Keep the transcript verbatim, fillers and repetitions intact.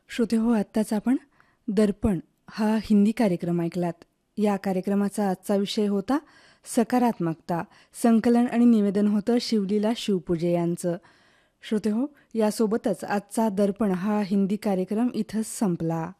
श्रोते हो, आत्ताच आपण दर्पण हा हिंदी कार्यक्रम ऐकलात. या कार्यक्रमाचा आजचा विषय होता सकारात्मकता. संकलन आणि निवेदन होतं शिवलीला शिवपूजे यांचं. श्रोते हो, यासोबतच आजचा दर्पण हा हिंदी कार्यक्रम इथंच संपला.